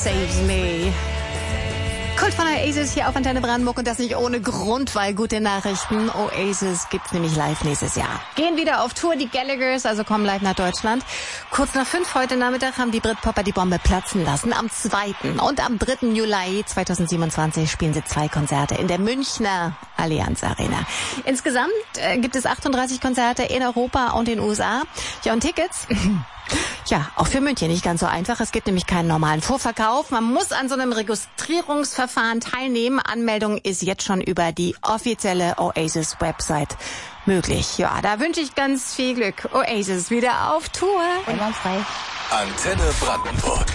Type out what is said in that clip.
Saves Me. Kult von Oasis hier auf Antenne Brandenburg und das nicht ohne Grund, weil gute Nachrichten. Oasis gibt's nämlich live nächstes Jahr. Gehen wieder auf Tour, die Gallaghers, also kommen live nach Deutschland. Kurz nach 5 heute Nachmittag haben die Britpopper die Bombe platzen lassen. Am 2. und am 3. Juli 2027 spielen sie 2 Konzerte in der Münchner Allianz Arena. Insgesamt gibt es 38 Konzerte in Europa und den USA. Ja, und Tickets... Ja, auch für München nicht ganz so einfach. Es gibt nämlich keinen normalen Vorverkauf. Man muss an so einem Registrierungsverfahren teilnehmen. Anmeldung ist jetzt schon über die offizielle Oasis-Website möglich. Ja, da wünsche ich ganz viel Glück. Oasis wieder auf Tour. Einwandfrei. Antenne Brandenburg.